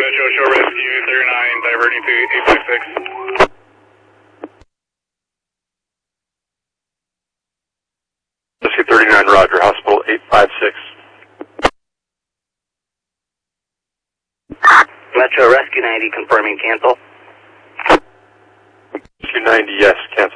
Metro Show Rescue 39, diverting to 856. Rescue 39, Roger, Hospital 856. Metro Rescue 90, confirming cancel. Rescue 90, yes, cancel.